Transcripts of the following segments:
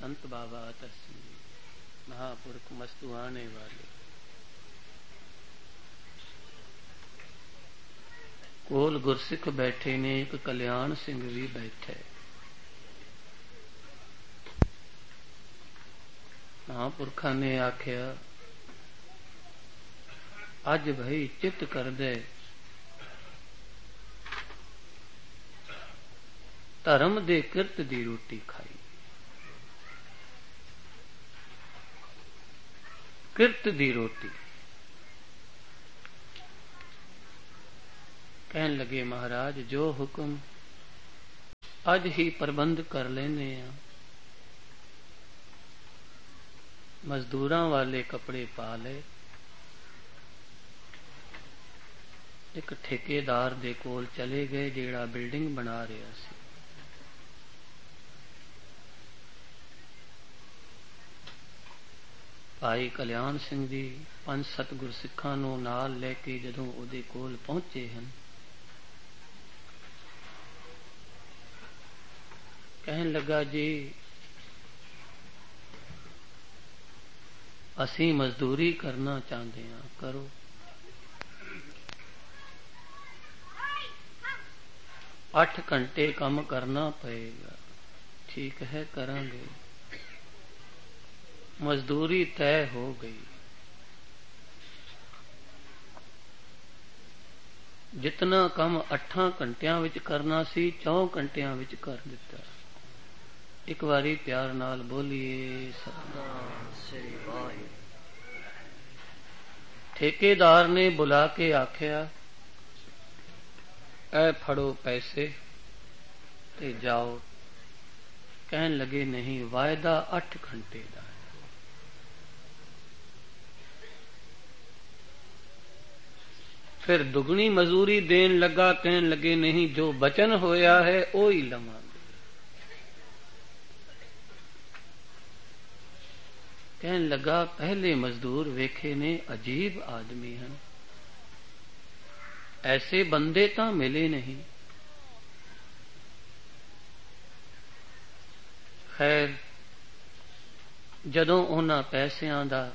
संत बाबा अतर सिंह जी, महापुरख मस्तुआने वाले। कोल गुरसिख बैठे ने, एक कल्याण सिंह भी बैठे। महापुरखा ने आख्या, अज भई चित कर दे, धर्म दे किरत दी रोटी खाई। किरत दी रोटी कहन लगे, महाराज जो हुक्म अज ही प्रबंध कर लेने आ। मजदूरां वाले कपड़े पा ले, एक ठेकेदार दे कोल चले गए जेड़ा बिल्डिंग बना रहा सी। भाई कल्याण सिंह जी 5-7 गुरसिखां नूं नाल लैके जदों उहदे कोल पहुंचे हन, कहन लगा, जी असीं मजदूरी करना चाहते हैं, करो। 8 घंटे काम करना पएगा। ठीक है, करांगे। मजदूरी तय हो गई। जितना काम 8 घंटियां विच करना सी 4 घंटियां विच कर दिता। एक बारी प्यार नाल बोलिए सतनाम श्री वाहिगुरू। ठेकेदार ने बुला के आख्या, ऐ फड़ो पैसे ते जाओ। कहन लगे, नहीं, वायदा 8 घंटे का है। फिर दुगनी मजूरी देन लगा। कहन लगे, नहीं, जो वचन होया है वो ही लवांगे। कहन लगा, पहले मजदूर वेखे ने अजीब आदमी हैं, ऐसे बंदे तां मिले नहीं। खैर जदों उन्हां पैसियां दा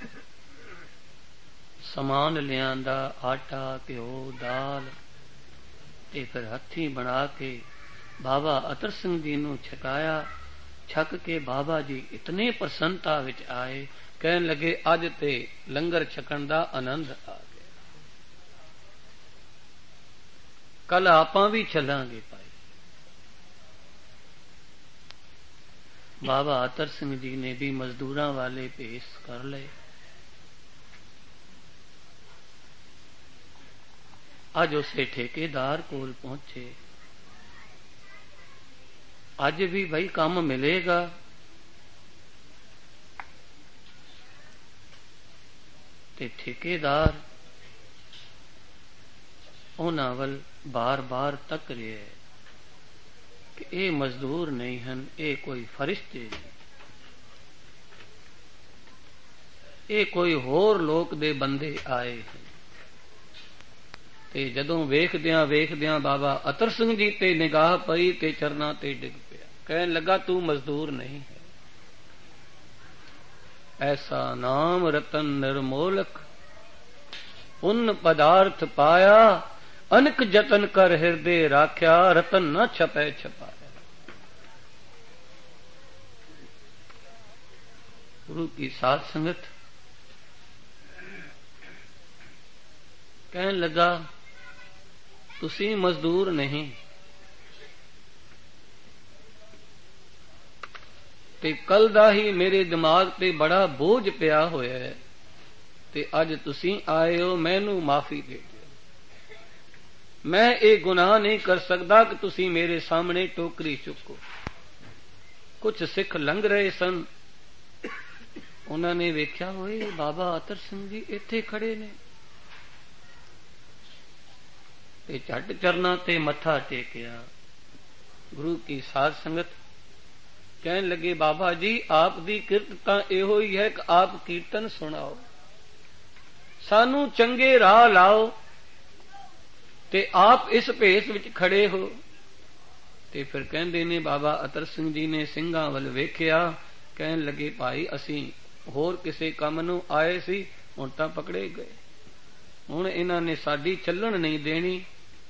समान लियांदा, आटा घ्यो दाल, ते फिर हथी बना के बाबा अतर सिंह जी नूं छकाया। छक के बाबा जी इतने प्रसन्नता विच आए, कहन लगे, अज ते लंगर छकण दा आनंद आ गया, कल आपां भी चलांगे भाई। बाबा अतर सिंह जी ने भी मजदूरां वाले भेस कर लए। अज उसे ठेकेदार कोल पहुंचे। अज भी भाई काम मिलेगा। ते ठेकेदार उन्हां वल बार बार तक रहा है कि ये मजदूर नहीं हैं, ये कोई फरिश्ते नहीं, ये कोई होर लोक दे बंदे आए हैं। ते जदों वेखदियां बाबा अतर सिंह जी ते निगाह पई ते चरना ते डिग पिया। कहन लगा, तू मजदूर नहीं है। ऐसा नाम रतन निर्मोलक, उन पदार्थ पाया, अनक जतन कर हृदय राख्या, रतन न छपै छपाया। गुरु की साध संगत कहन लगा, तुसी मजदूर नहीं, ते कल दा ही मेरे दिमाग ते बड़ा बोझ पिया होया है, ते अज तुसी आए हो, मैनू माफी दे दियो। मैं ये गुनाह नहीं कर सकता कि तुसी मेरे सामने टोकरी चुको। कुछ सिख लंघ रहे सन, उन्होंने वेख्या, होए बाबा अतर सिंह जी इत्थे खड़े ने, ते झट चरना ते मत्था टेकिया। गुरु की साध संगत कहन लगे, बाबा जी आप दी किरत तां इहो ही है कि आप कीर्तन सुनाओ, सानू चंगे राह लाओ, ते आप इस भेस विच खड़े हो। ते फिर कहंदे ने बाबा अतर सिंह जी ने ਸਿੰਘਾਂ ਵੱਲ ਵੇਖਿਆ, ਕਹਿਣ ਲੱਗੇ ਭਾਈ ਅਸੀਂ ਹੋਰ ਕਿਸੇ ਕੰਮ ਨੂੰ ਆਏ ਸੀ, ਹੁਣ ਤਾਂ ਪਕੜੇ ਗਏ, ਹੁਣ ਇਹਨਾਂ ਨੇ ਸਾਡੀ ਚੱਲਣ ਨਹੀਂ ਦੇਣੀ।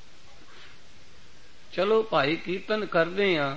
ਚਲੋ ਭਾਈ ਕੀਰਤਨ ਕਰਦੇ ਆ,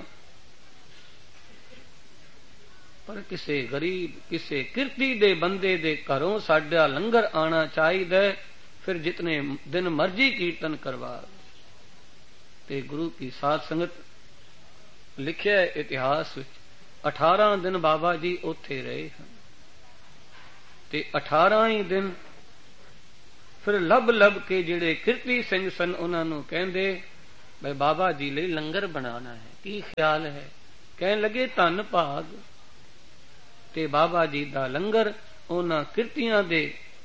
ਪਰ ਕਿਸੇ ਗਰੀਬ ਕਿਸੇ ਕਿਰਤੀ ਦੇ ਬੰਦੇ ਦੇ ਘਰੋਂ ਸਾਡਾ ਲੰਗਰ ਆਣਾ ਚਾਹੀਦਾ, ਫਿਰ ਜਿਤਨੇ ਦਿਨ ਮਰਜੀ ਕੀਰਤਨ ਕਰਵਾ। ਤੇ ਗੁਰੂ ਕੀ ਸਾਧ ਸੰਗਤ ਲਿਖਿਆ ਇਤਿਹਾਸ ਵਿੱਚ 18 ਦਿਨ ਬਾਬਾ ਜੀ ਉੱਥੇ ਰਹੇ ਹਨ, ਤੇ 18 ਹੀ ਦਿਨ ਫਿਰ ਲੱਭ ਕੇ ਜਿਹੜੇ ਕਿਰਤੀ ਸਿੰਘ ਸਨ ਉਹਨਾਂ ਨੂੰ ਕਹਿੰਦੇ ਬਈ ਬਾਬਾ ਜੀ ਲਈ ਲੰਗਰ ਬਣਾਉਣਾ ਹੈ, ਕੀ ਖਿਆਲ ਹੈ? ਕਹਿਣ ਲੱਗੇ ਧੰਨ ਭਾਗ। ਤੇ ਬਾਬਾ ਜੀ ਦਾ ਲੰਗਰ ਉਹਨਾਂ ਕਿਰਤੀਆਂ ਦੇ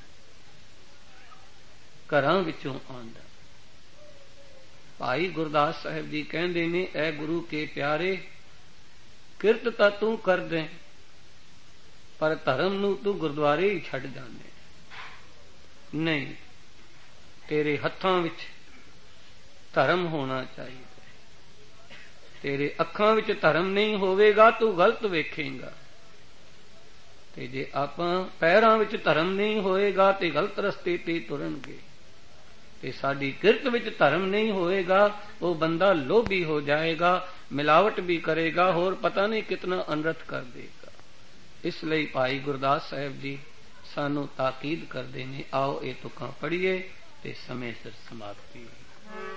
ਘਰਾਂ ਵਿੱਚੋਂ ਆਉਂਦਾ। ਭਾਈ ਗੁਰਦਾਸ ਸਾਹਿਬ ਜੀ ਕਹਿੰਦੇ ਨੇ, ਐ ਗੁਰੂ ਕੇ ਪਿਆਰੇ, ਕਿਰਤ ਤਾਂ ਤੂੰ ਕਰਦੇ, ਪਰ ਧਰਮ ਨੂੰ ਤੂੰ ਗੁਰਦੁਆਰੇ ਹੀ ਛੱਡ ਜਾਂਦੇ। ਨਹੀਂ, ਤੇਰੇ ਹੱਥਾਂ ਵਿੱਚ ਧਰਮ ਹੋਣਾ ਚਾਹੀਦਾ, ਤੇਰੇ ਅੱਖਾਂ ਵਿੱਚ ਧਰਮ ਨਹੀਂ ਹੋਵੇਗਾ ਤੂੰ ਗਲਤ ਵੇਖੇਂਗਾ, ਤੇ ਜੇ ਆਪਾਂ ਪੈਰਾਂ ਵਿੱਚ ਧਰਮ ਨਹੀਂ ਹੋਏਗਾ ਤੇ ਗਲਤ ਰਸਤੇ ਤੇ ਤੁਰਨਗੇ। ਤੇ ਸਾਡੀ ਕਿਰਤ ਵਿੱਚ ਧਰਮ ਨਹੀਂ ਹੋਏਗਾ, ਉਹ ਬੰਦਾ ਲੋਭੀ ਹੋ ਜਾਏਗਾ, ਮਿਲਾਵਟ ਵੀ ਕਰੇਗਾ, ਹੋਰ ਪਤਾ ਨਹੀਂ ਕਿਤਨਾ ਅਨਰਥ ਕਰ ਦੇਗਾ। ਇਸ ਲਈ ਭਾਈ ਗੁਰਦਾਸ ਸਾਹਿਬ ਜੀ ਸਾਨੂੰ ਤਾਕੀਦ ਕਰਦੇ ਨੇ, ਆਓ ਇਹ ਤੁਕਾਂ ਪੜ੍ਹੀਏ ਤੇ ਸਮੇਂ ਸਿਰ ਸਮਾਪਤੀ।